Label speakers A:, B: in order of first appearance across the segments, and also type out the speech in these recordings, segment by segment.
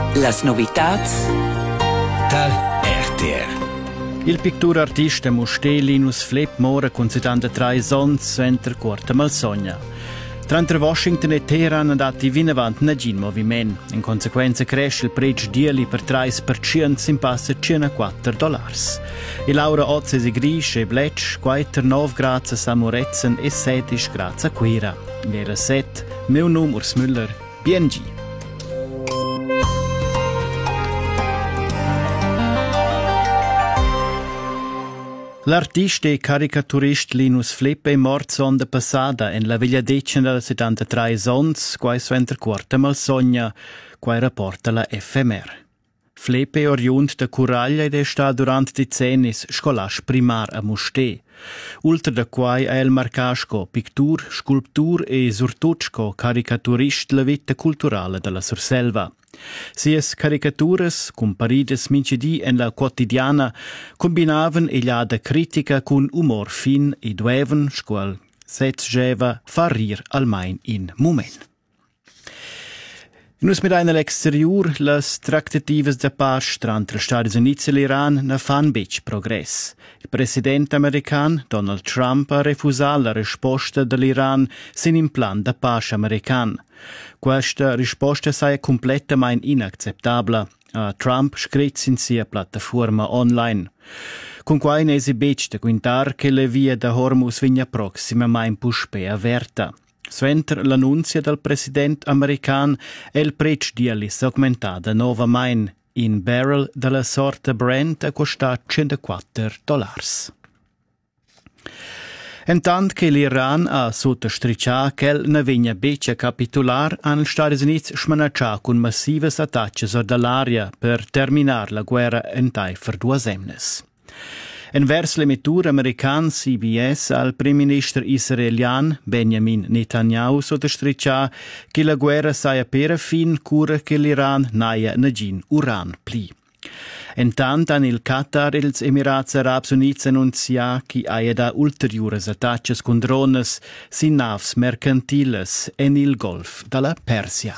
A: Las novitats
B: tal RTR.
C: Il pittur artista Musté Linus Flip mora con 73 sons suenter Corta Malsogna. Tra Washington e Teheran andati vinavant nagin moviment. In conseguenza cresce il prezzo dieli per 3% si passa $4. E Laura Ozze si grisce e bletch, quaiter 9 grazie Samuretzen e 7 grazie Quira. Era 7, meu nome Urs Müller, BNG. L'artista e caricaturista Linus Flip è morto sonda passata in la veglia decina del 73 sons, quai suenter Corta Malsogna, quai rapporta la FMR. Flip è oriunt da Curaglia ed è stato durante decenni scolasch primar a Musté. Ultra da quai è il marcasco pictur, sculptur e surtutsco caricaturist la vita culturale della Surselva. Sies caricaturas, comparidas mincedi en la quotidiana, combinavan egliada critica cun humor fin e duevan, scuol setzgeva, far rir almain in moment. Nus mit einer l'exterior, las tractativas de paz tra Stati Uniti e l'Iran ne fan bec progress. Il presidente american, Donald Trump, ha refusato la risposta dell'Iran sin in plan de paz american. Questa risposta sei completamente inaccettabile. Trump scritt in sia piattaforma online. Con quai ne si bec de quintar che le via de Hormuz vigna proxima mai puspe averta. Suenter l'annunzia del presidente american è il prezzo di alis augmentada novamente. In barrel della sorta Brent a costar $104. Intant che l'Iran ha sottostricciato che ne vegna beccia capitular, hanno gli Stati Uniti smanacciato con massive attacchi dall'aria per terminare la guerra in taifer 2 semnes. In vers l'emitur american CBS al primo ministro israelian Benjamin Netanyahu sottostriccia che la guerra saia per fin cura che l'Iran naia nagin uran pli. Intant han il Qatar e els Emirats Arabs Units annunzia che haia da ulteriores attacches con drones sin navs mercantiles en il Golf dalla Persia.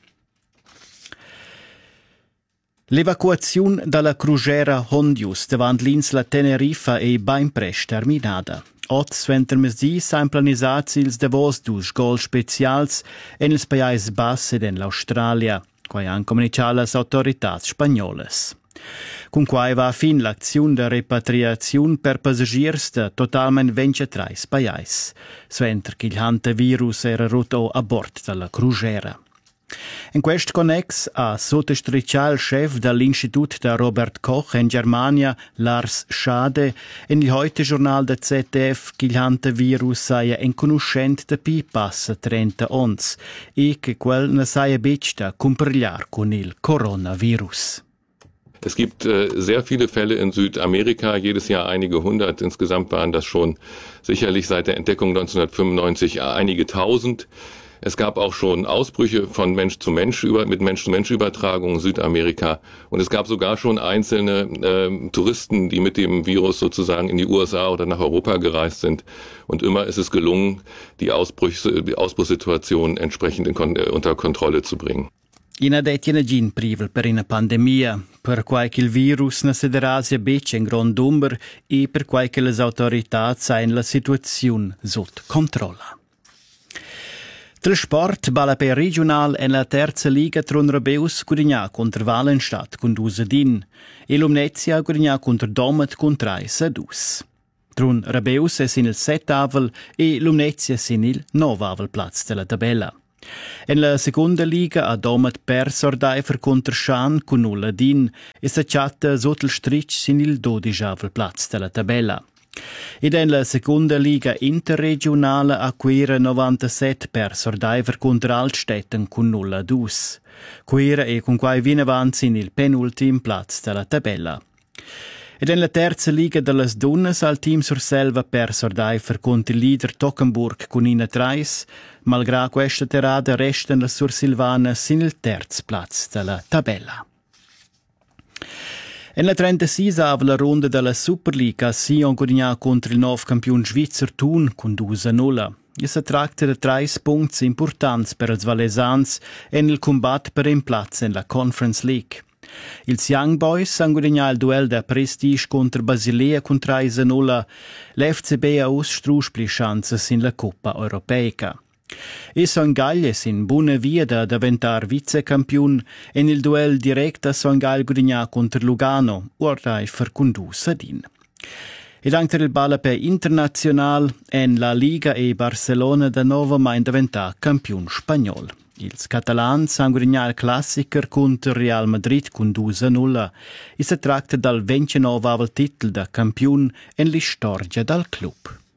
C: L'evacuazione dalla crugera Hondius davant l'insula Tenerife è ben presto terminata. Ot sventer mesdi sain planisats ils davos dus gol specials en ils Pais Bassi ed en l'Australia, quai han comunicato las autorità spagnolas. Con quai va a fin l'azione de repatriazione per passagiers de totalmente 23 pais, sventer che il hantavirus era rotto a bord della crugera. In questo connex ha sottostricciato il chef dell'Istituto da Robert Koch in Germania, Lars Schade, in il heute giornal del ZDF che il hantavirus sia in conoscenza da pi passa 30 ons e che quel ne sia bec da compargliar con il coronavirus.
D: Es gibt sehr viele Fälle in Südamerika, jedes Jahr einige hundert. Insgesamt waren das schon sicherlich seit der Entdeckung 1995 einige tausend. Es gab auch schon Ausbrüche von Mensch zu Mensch mit Mensch-zu-Mensch-Übertragung in Südamerika. Und es gab sogar schon einzelne Touristen, die mit dem Virus sozusagen in die USA oder nach Europa gereist sind. Und immer ist es gelungen, die Ausbruchssituation entsprechend unter Kontrolle zu bringen.
C: Ina detina gin privel per una pandemia, per quai che il virus ne sederasia bec in grand number e per quai che le autorità sain la situazione sotto controlla. Del sport balla per regional en la terza liga tron Rabeus gudigna contro Valenstadt con 2-1 e l'Omnezia gudigna contro Domet con 3-2. Tron Rabeus è sin il 7 e l'Omnezia sin il 9 platz della tabella. En la seconda liga ha Domet perso ordaifer contro Schan con 0-1 e s'acciatta sotto il stricch sin il 12 platz della tabella. Ed en la seconda liga interregionale a Quera 97 perso ordaifer contro Altstetten con 0-2. Quera e con quai viene avanti in il penultim platz della tabella. Ed en la terza liga delle donne al team Surselva perso ordaifer contro il leader Tockenburg con 1-3, malgrado questa terada restano le Sursilvane sin il terzo platz della tabella. En la 36ª la ronda della Superliga Sion gudigna contro il nuovo campione svizzero Thun con 2-0. e si tracta de 3 punts importants per els valesans en il combat per un plaz en la Conference League. Ils Young Boys han guadagnat il duel da prestige contra Basilea con 3-0. L'FCB ha us struspli chances in la Coppa Europeica. E Son Galles in buona via da diventar vicecampion en il duel direct Son Gall guadagnat contra Lugano, orai fercundus adin. Ed anche il ballapè internazional en la Liga e Barcelona da nova mai diventar campion spagnol. Ils catalans han guadagnat il classicer contro Real Madrid con 2-0 e si tratta dal 29 titel da campion en l'istoria dal club.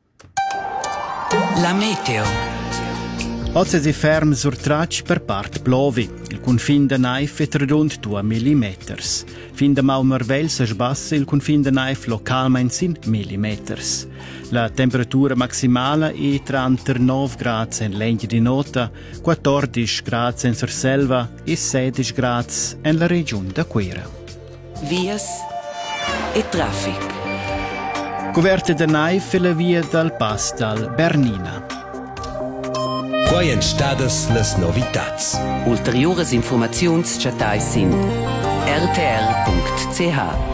B: La meteo.
C: Oggi si ferm sur trac per part plovi. Il confin da naif è tradund 2 mm. Fin da mau Marvel si sbassa il confin da naif localmente in millimeters. La temperatura maximale è 39 gradi in Legna di Nota, 14 gradi in Surselva e 16 gradi in la regione da Quera.
B: Vias e traffic.
C: Coverte da naif e la via dal Pass dal Bernina.
B: Quai en stadas las novitats.
A: Ulteriores informaziuns chatais sin rtr.ch.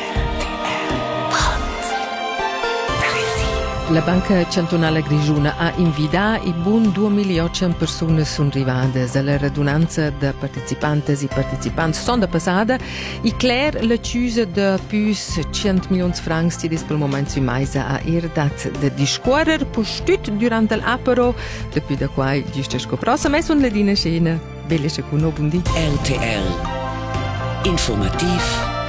E: La Banca Cantonala Grigiuna ha invitato i buon 2.800.000 persone sono arrivate alla radunanza di partecipanti e partecipanti. Sonda passata, i Claire la chiusa di più 100 milioni di francs che per il momento si maisa a irdat de discorrer postut durante l'apero. Depuis da qua giusto scoprosa, ma sono le dine scene. Belle secondo buondì.
B: RTR. Informativ